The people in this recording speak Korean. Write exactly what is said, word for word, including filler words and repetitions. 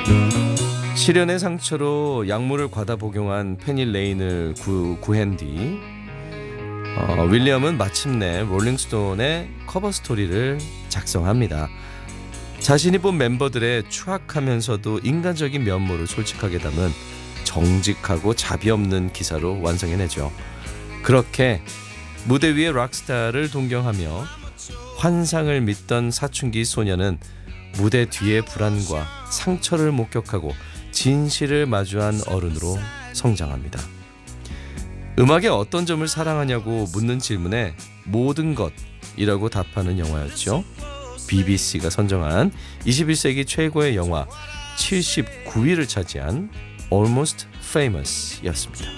시련의 상처로 약물을 과다 복용한 페니 레인을 구, 구한 뒤 어, 윌리엄은 마침내 롤링스톤의 커버 스토리를 작성합니다. 자신이 본 멤버들의 추악하면서도 인간적인 면모를 솔직하게 담은 정직하고 자비 없는 기사로 완성해내죠. 그렇게 무대 위의 락스타를 동경하며 환상을 믿던 사춘기 소녀는 무대 뒤의 불안과 상처를 목격하고 진실을 마주한 어른으로 성장합니다. 음악의 어떤 점을 사랑하냐고 묻는 질문에 모든 것이라고 답하는 영화였죠. 비비씨가 선정한 이십일 세기 최고의 영화 칠십구 위를 차지한 Almost Famous 였습니다.